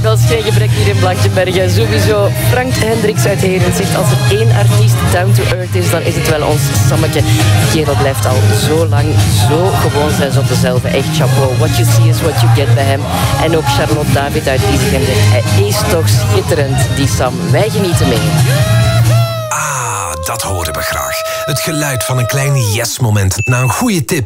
Dat is geen gebrek hier in Blankenberge. Sowieso, Frank Hendricks uit Heren zegt als er één artiest down to earth is, dan is het wel ons Sammeke. Die kerel blijft al zo lang zo gewoon zijn op dezelfde. Echt chapeau. What you see is what you get bij hem. En ook Charlotte David uit Liesegem zegt, hij is toch schitterend, die Sam. Wij genieten mee. Ah, dat horen we graag. Het geluid van een klein yes-moment na een goede tip.